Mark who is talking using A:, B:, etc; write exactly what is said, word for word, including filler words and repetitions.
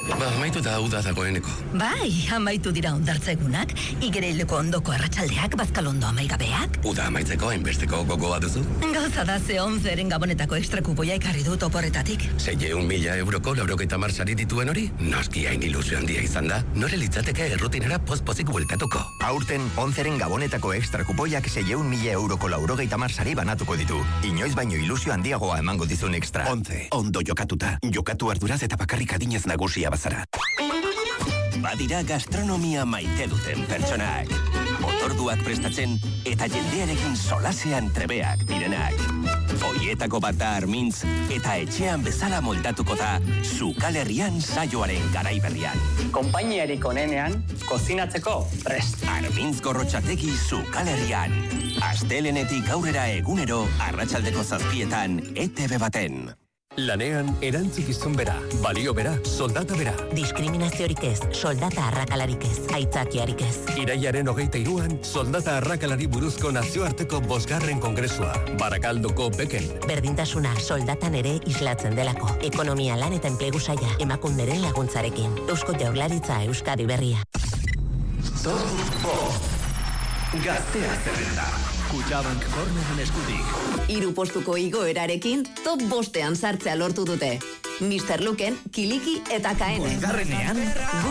A: Ba, amaitu eta hau da dagoeneko.
B: Bai, amaitu dira ondartzegunak, igereileko ondoko arratsaldeak, bazkalondo amaigabeak.
A: Uda amaitzeko hainbesteko gogoa duzu?
B: Gauza da ze onzeren gabonetako ekstrakupoia ekarri dut oporretatik.
A: Seiehun mila euroko laurogeita hamar sari dituen hori? Noski hain ilusio handia izan da. Nore litzateke errutinera poz-pozik bueltatuko.
C: Aurten onzeren gabonetako ekstrakupoiak seiehun mila euroko laurogeita hamar sari banatuko ditu. Inoiz baino ilusio handiagoa emango dizun ekstra.
D: Onze, ondo jokatuta. Jokatu arduraz eta bakarrik adinez nagusia bazara. Badira gastronomia maite duten pertsonak. Otorduak prestatzen eta jendearekin solasean trebeak direnak. Oietako bat da Armintz eta etxean bezala moldatuko da Sukal Herrian saioaren garaiberrian.
E: Konpainiarik onenean, kozinatzeko prest.
D: Armintz Gorrotxategi Sukal Herrian. Astelenetik aurrera egunero, arratsaldeko zazpietan, E T B baten.
F: Lanean erantzukizun bera, balio bera, soldata bera.
G: Diskriminaziorik ez, soldata arrakalarik ez, aitzakiarik ez.
F: Iraiaren hogeita iruan, soldata arrakalari buruzko nazioarteko bosgarren kongresua. Barakaldoko beken.
G: Berdintasuna soldatan ere islatzen delako. Ekonomia lan eta enplegu saia, emakunderen laguntzarekin. Eusko Jaurlaritza Euskadi Berria.
H: Top bost. Gaztea zerrenda. Kutxabank Corneren eskutik.
I: Hiru postuko igoerarekin top bostean sartzea lortu dute. mister Luken, Kiliki eta Kaene.
H: Bosgarrenean